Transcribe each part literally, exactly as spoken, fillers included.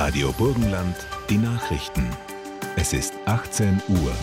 Radio Burgenland, die Nachrichten. Es ist achtzehn Uhr.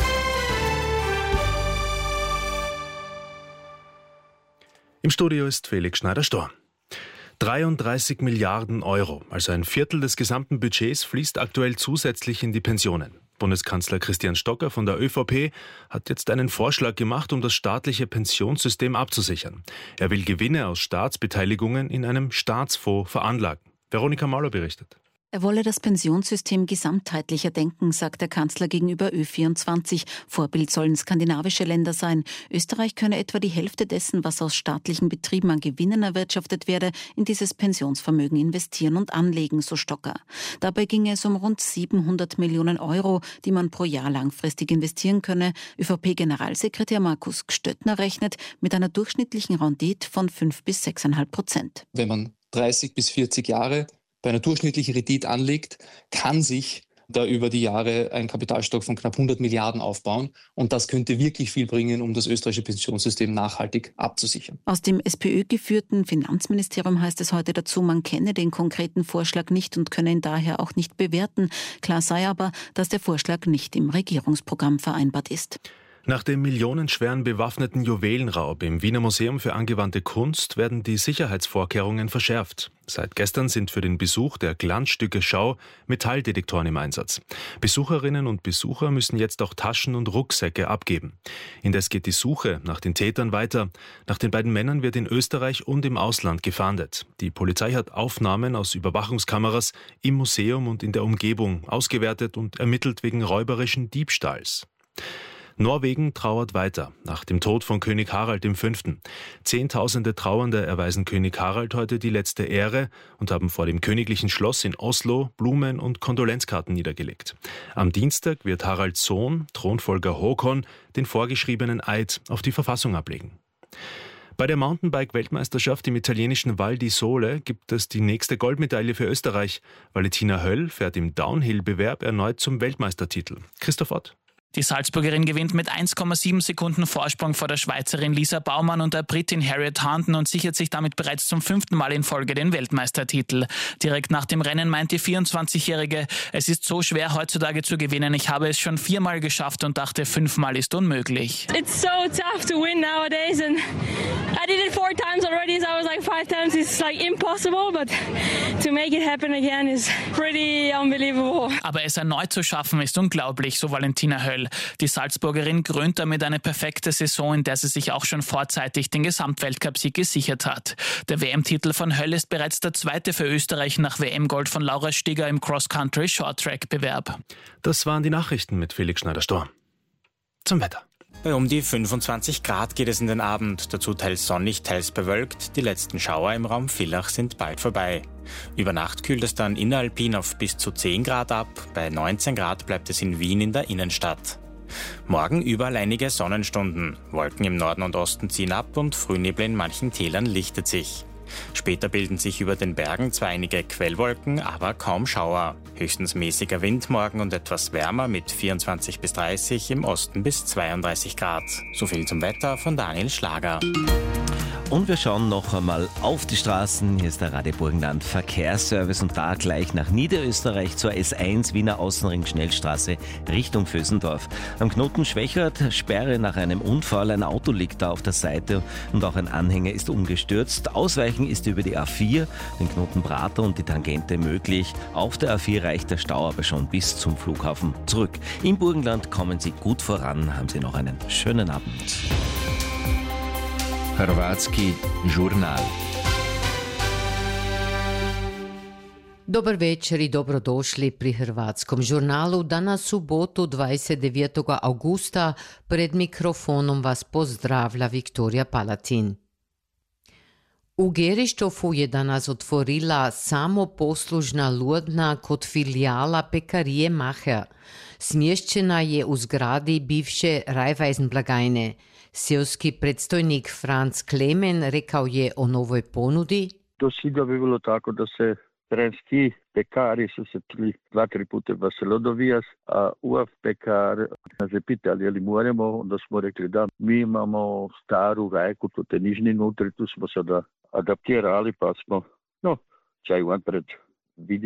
Im Studio ist Felix Schneider-Storr. dreiunddreißig Milliarden Euro, also ein Viertel des gesamten Budgets, fließt aktuell zusätzlich in die Pensionen. Bundeskanzler Christian Stocker von der ÖVP hat jetzt einen Vorschlag gemacht, um das staatliche Pensionssystem abzusichern. Er will Gewinne aus Staatsbeteiligungen in einem Staatsfonds veranlagen. Veronika Mauler berichtet. Er wolle das Pensionssystem gesamtheitlicher denken, sagt der Kanzler gegenüber Ö vierundzwanzig. Vorbild sollen skandinavische Länder sein. Österreich könne etwa die Hälfte dessen, was aus staatlichen Betrieben an Gewinnen erwirtschaftet werde, in dieses Pensionsvermögen investieren und anlegen, so Stocker. Dabei ginge es um rund siebenhundert Millionen Euro, die man pro Jahr langfristig investieren könne. ÖVP-Generalsekretär Markus Gstöttner rechnet mit einer durchschnittlichen Rendite von fünf bis sechs Komma fünf Prozent. Wenn man dreißig bis vierzig Jahre bei einer durchschnittlichen Rendite anlegt, kann sich da über die Jahre ein Kapitalstock von knapp hundert Milliarden aufbauen. Und das könnte wirklich viel bringen, um das österreichische Pensionssystem nachhaltig abzusichern. Aus dem SPÖ-geführten Finanzministerium heißt es heute dazu, man kenne den konkreten Vorschlag nicht und könne ihn daher auch nicht bewerten. Klar sei aber, dass der Vorschlag nicht im Regierungsprogramm vereinbart ist. Nach dem millionenschweren bewaffneten Juwelenraub im Wiener Museum für angewandte Kunst werden die Sicherheitsvorkehrungen verschärft. Seit gestern sind für den Besuch der Glanzstücke-Schau Metalldetektoren im Einsatz. Besucherinnen und Besucher müssen jetzt auch Taschen und Rucksäcke abgeben. Indes geht die Suche nach den Tätern weiter. Nach den beiden Männern wird in Österreich und im Ausland gefahndet. Die Polizei hat Aufnahmen aus Überwachungskameras im Museum und in der Umgebung ausgewertet und ermittelt wegen räuberischen Diebstahls. Norwegen trauert weiter nach dem Tod von König Harald V. Zehntausende Trauernde erweisen König Harald heute die letzte Ehre und haben vor dem königlichen Schloss in Oslo Blumen und Kondolenzkarten niedergelegt. Am Dienstag wird Haralds Sohn, Thronfolger Håkon, den vorgeschriebenen Eid auf die Verfassung ablegen. Bei der Mountainbike-Weltmeisterschaft im italienischen Val di Sole gibt es die nächste Goldmedaille für Österreich. Valentina Höll fährt im Downhill-Bewerb erneut zum Weltmeistertitel. Christoph Ott. Die Salzburgerin gewinnt mit eins Komma sieben Sekunden Vorsprung vor der Schweizerin Lisa Baumann und der Britin Harriet Harnden und sichert sich damit bereits zum fünften Mal in Folge den Weltmeistertitel. Direkt nach dem Rennen meint die vierundzwanzigjährige, es ist so schwer heutzutage zu gewinnen. Ich habe es schon viermal geschafft und dachte, fünfmal ist unmöglich. It's so tough to win nowadays and I did it four times already, so I was like five times it's like impossible, but to make it happen again is pretty unbelievable. Aber es erneut zu schaffen ist unglaublich, so Valentina Höll. Die Salzburgerin krönt damit eine perfekte Saison, in der sie sich auch schon vorzeitig den Gesamtweltcupsieg gesichert hat. Der W M-Titel von Höll ist bereits der zweite für Österreich nach W M-Gold von Laura Stigger im Cross-Country-Short-Track-Bewerb. Das waren die Nachrichten mit Felix Schneider-Storr. Zum Wetter. Bei um die fünfundzwanzig Grad geht es in den Abend, dazu teils sonnig, teils bewölkt. Die letzten Schauer im Raum Villach sind bald vorbei. Über Nacht kühlt es dann inneralpin auf bis zu zehn Grad ab, bei neunzehn Grad bleibt es in Wien in der Innenstadt. Morgen überall einige Sonnenstunden. Wolken im Norden und Osten ziehen ab und Frühnebel in manchen Tälern lichtet sich. Später bilden sich über den Bergen zwar einige Quellwolken, aber kaum Schauer. Höchstens mäßiger Wind morgen und etwas wärmer mit vierundzwanzig bis dreißig, im Osten bis zweiunddreißig Grad. So viel zum Wetter von Daniel Schlager. Und wir schauen noch einmal auf die Straßen. Hier ist der Radio Burgenland Verkehrsservice und da gleich nach Niederösterreich zur S eins Wiener Außenring Schnellstraße Richtung Vösendorf. Am Knoten Schwächert, Sperre nach einem Unfall. Ein Auto liegt da auf der Seite und auch ein Anhänger ist umgestürzt. Ausweichen ist über die A vier, den Knoten Prater und die Tangente möglich. Auf der A vier reicht der Stau aber schon bis zum Flughafen zurück. Im Burgenland kommen Sie gut voran. Haben Sie noch einen schönen Abend. Hrvatski žurnal. Dobar večer i dobrodošli pri Hrvatskom žurnalu. Danas subotu dvadeset devetog avgusta pred mikrofonom vas pozdravlja Viktorija Palatin. U Gerištofu je danas otvorila samoposlužna lodna kot filijala pekarije Macher. Smješčena je u zgradi bivše Raiffeisen blagajne. Seoski predstojnik Franz Klemen rekao je o novoj ponudi. Do sada bi bilo tako da se Renski pekari su se tri, dva, tri puta Vasilodovijas, a U A F pekar nas je pitali je li moramo, onda smo rekli da mi imamo staru rajku, tu te nižni nutri, tu smo sada adaptirali pa smo, no, čaj unapred vidjeli.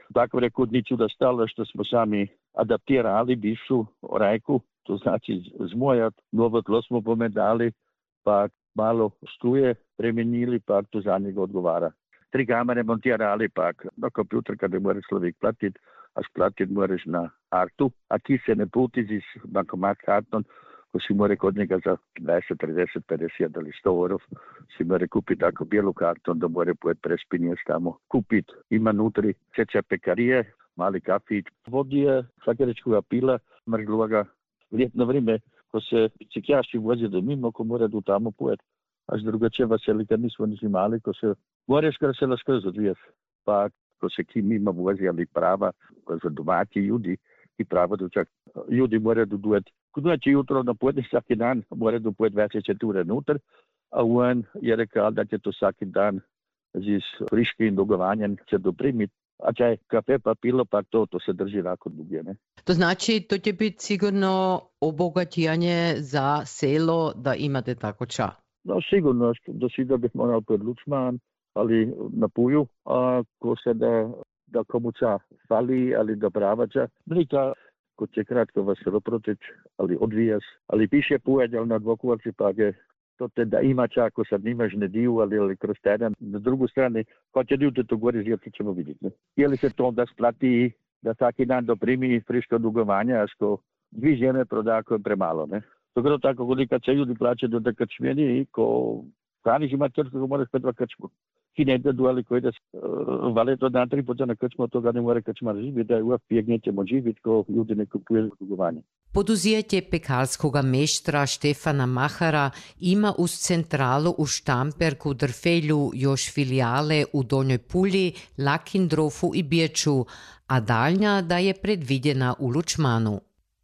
Tako rekao, ni čuda stalo što smo sami adaptirali bivšu rajku, to znači zmojat, novo tlo smo pomedali, pa malo struje premenili, pa to za njega odgovara. Tri kamere montirali, pa na kompjuter kada mora človek platiti, a splatiti moraš na artu, a ti se ne puti z bankomat karton, ko si mora kod njega za dvajset, trideset, pedeset ali sto evrov, si mora kupiti tako bijelu karton, da mora pojet prespinjes tamo kupiti. Ima nutri čeče pekarije, mali kafić, vodije, šlagerečkoga pila, mržloga. Ljetno vrijeme, ko se bicikjaši vozi do mimo, ko mora do tamo pojet. A z drugače veseli, kad nismo nisi mali, ko se moraš kar se laskroz odviješ. Pa ko se ki mimo vozi, ali prava, ko za domaći ljudi, i prava da čak ljudi moraju dodujet. Znači jutro na podne svaki dan mora dopojet dvajset ure nutar, a on je rekao da će to svaki dan z friškim dogovanjem će doprimiti. A čaj, kafe pa pilo, pa to, to se drži rako dugo, ne? To znači, to će biti sigurno obogatijanje za selo da imate tako ča. No, sigurno, do sada bih moral pod Lučman, ali na Puju, a ko se da, da komu ča fali, ali da pravača. Mlika, ko će kratko veselo proteč, ali odvijas, ali piše Puja, ali na dvokuvači pa je to te da ima čak, ako sad nimaš nediju, ali, ali kroz teden. Na drugu strani, ko će ljudi to gore živjeti, ćemo vidjeti. Ne? Je li se to da splati, da svaki dan doprimi friško dugovanja, a što dvi žene proda, ako je premalo, ne? Tako tako, kod kad se ljudi plaćaju do krčmeni, ko hraniš ima krčku, ko moraš petra krčku. Ki ne da ali koji da uh, vale to dan tri puta na krčmu, toga ne mora krčmar živjeti, da je uvijek pijek nećemo živjeti, ko ljudi ne kupuju dugovanje. Poduzjetje pekarskega meštra Štefana Mahara ima uz centralu v Štamperku, Drfelju, još filijale u Donjoj Pulji, Lakindrofu i Biječu, a daljnja da je predvidjena u Lučmanu.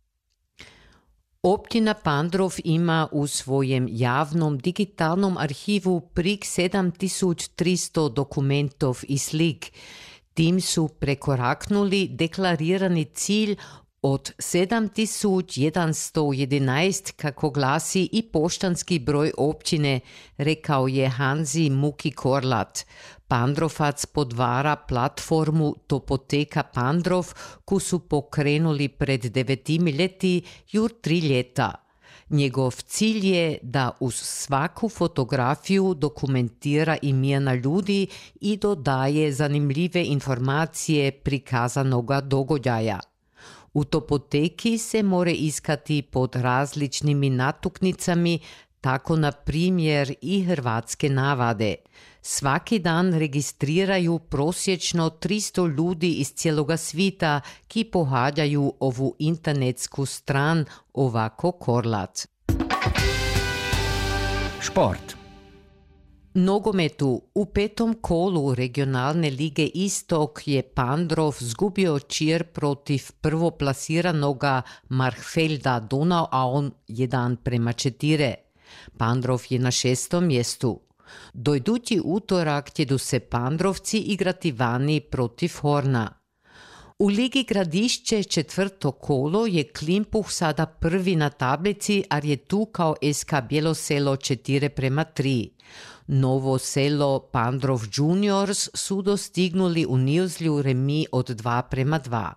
Općina Pandrov ima u svojem javnom digitalnom arhivu prek sedem tisoč tristo dokumentov i slik. Tim su prekoraknuli deklarirani cilj od sedem tisoč sedemsto jedanaest, kako glasi i poštanski broj općine, rekao je Hanzi Muki Korlat. Pandrovac podvara platformu Topoteka Pandrov, ko su pokrenuli pred devetimi leti, jur tri ljeta. Njegov cilj je da uz svaku fotografiju dokumentira imena ljudi i dodaje zanimljive informacije prikazanoga događaja. U Topoteki se more iskati pod različnimi natuknicami, tako na primjer i hrvatske navade. Svaki dan registriraju prosječno tristo ljudi iz cijeloga svita, ki pohađaju ovu internetsku stran, ovako Korlat. Šport. Nogometu u petom kolu regionalne lige Istok je Pandrov zgubio čir protiv prvoplasiranoga Markfelda Donau, a on jedan prema četire. Pandrov je na šestom mjestu. Do idući utorak ćedu se Pandrovci igrati vani protiv Horna. U Ligi Gradišće četvrto kolo je Klimpuh sada prvi na tablici, a je tu kao S K Bjeloselo četiri prema tri. Novo Selo Pandrov Juniors su dostignuli u Nizlju remi od dva prema dva.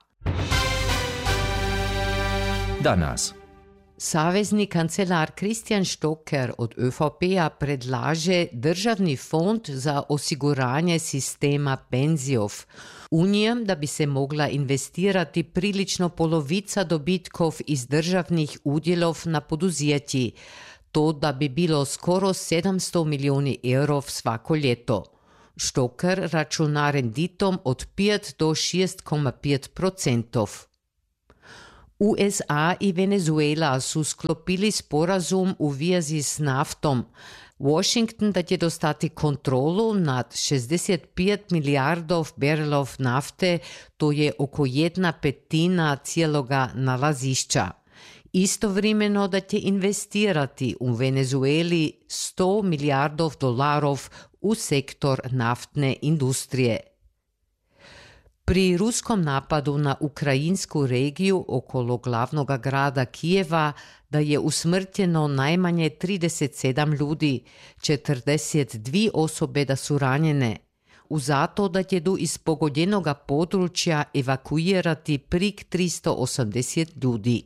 Danas. Savezni kancelar Kristjan Stocker od Ö V P-a predlaže državni fond za osiguranje sistema penzijov. U njem da bi se mogla investirati prilično polovica dobitkov iz državnih udjelov na poduzjetji. To da bi bilo skoro sedemsto milijoni evrov svako ljeto. Stocker računa renditom od pet do šest zaradi pet procentov. U S A i Venezuela su sklopili sporazum u vezi s naftom. Washington da će dostati kontrolu nad šezdeset pet milijardov barelov nafte, to je oko jedna petina cijeloga nalazišća. Istovremeno da će investirati u Venezueli sto milijardov dolarov u sektor naftne industrije. Pri ruskom napadu na ukrajinsku regiju okolo glavnog grada Kijeva da je usmrtjeno najmanje trideset sedam ljudi, četrdeset dvije osobe da su ranjene. u zato da će iz pogodjenoga područja evakuirati prik tristo osemdeset ljudi.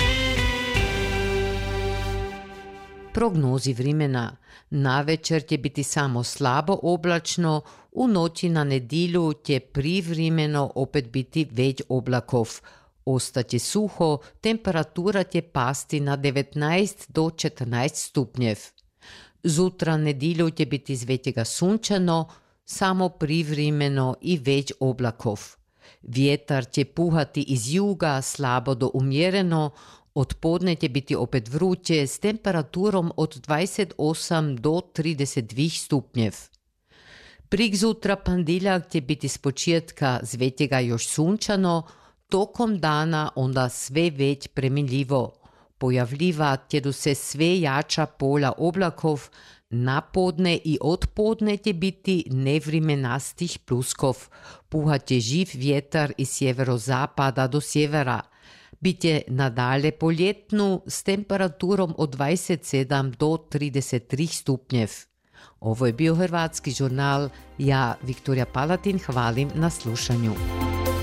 Prognozi vremena. Navečer će biti samo slabo oblačno, u noći na nedjelju će privremeno opet biti već oblakov. Ostaće suho, temperatura će pasti na devetnaest do četrnaest stupnjev. Zutra nedjelju će biti z većega sunčano, samo privremeno i već oblakov. Vjetar će puhati iz juga slabo do umjereno, od podne će biti opet vruće s temperaturom od dvadeset osam do trideset dva stupnjev. Prik zutra pandiljak će biti s početka z većega još sunčano, tokom dana onda sve već preminljivo. Pojavljivat će se sve jača pola oblakov, na podne i od podne će biti nevrimenastih pluskov. Puhat će živ vjetar iz sjeverozapada do sjevera. Biće nadalje poljetnu s temperaturom od dvadeset sedam do trideset tri stupnjev. Ovo je bio Hrvatski žurnal. Ja, Viktorija Palatin, hvalim na slušanju.